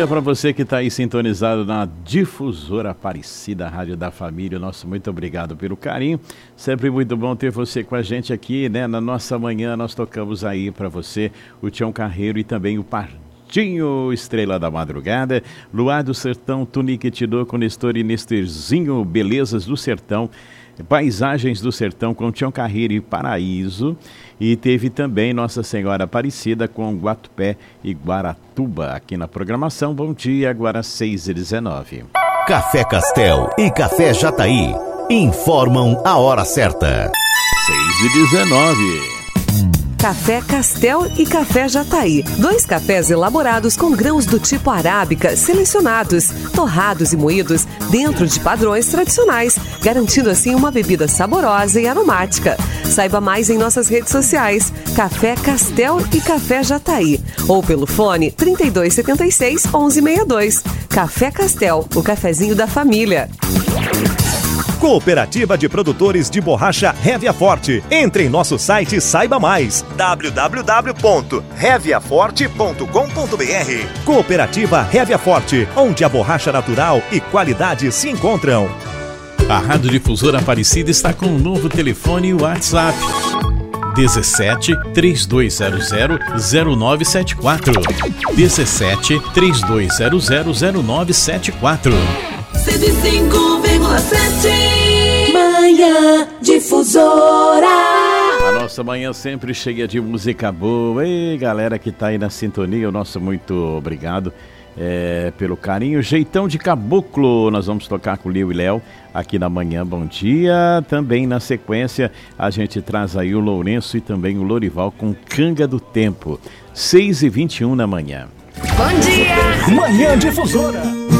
dia para você que está aí sintonizado na Difusora Aparecida, Rádio da Família. Nosso muito obrigado pelo carinho. Sempre muito bom ter você com a gente aqui, né? Na nossa manhã nós tocamos aí para você o Tião Carreiro e também o Pardinho, Estrela da Madrugada, Luar do Sertão, Tunique Tidô com Nestor e Nestorzinho, Belezas do Sertão, Paisagens do Sertão com Tião Carreiro e Paraíso. E teve também Nossa Senhora Aparecida com Guatupé e Guaratuba aqui na programação. Bom dia, agora 6h19. Café Castel e Café Jataí informam a hora certa. 6h19. Café Castel e Café Jataí. 2 cafés elaborados com grãos do tipo arábica, selecionados, torrados e moídos dentro de padrões tradicionais, garantindo assim uma bebida saborosa e aromática. Saiba mais em nossas redes sociais, Café Castel e Café Jataí, ou pelo fone 3276-1162. Café Castel, o cafezinho da família. Cooperativa de Produtores de Borracha Révia Forte. Entre em nosso site e saiba mais. www.reviaforte.com.br. Cooperativa Révia Forte, onde a borracha natural e qualidade se encontram. A Rádio Difusora Aparecida está com um novo telefone e WhatsApp. 17 3200 0974. 17 3200 0974. 105,7 Manhã Difusora. A nossa manhã sempre cheia de música boa. E galera que tá aí na sintonia, o nosso muito obrigado pelo carinho. Jeitão de Caboclo, nós vamos tocar com o Lio e Léo aqui na manhã. Bom dia. Também na sequência a gente traz aí o Lourenço e também o Lorival com Canga do Tempo. 6h21 na manhã. Bom dia. Manhã Difusora.